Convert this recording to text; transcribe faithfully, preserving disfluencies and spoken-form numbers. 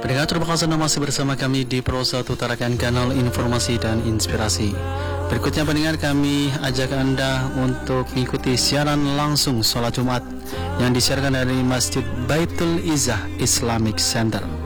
Pendengar terima kasih masih bersama kami di Pro satu Tarakan Kanal Informasi dan Inspirasi. Berikutnya pendengar, kami ajak Anda untuk mengikuti siaran langsung sholat Jumat yang disiarkan dari Masjid Baitul Izzah Islamic Center.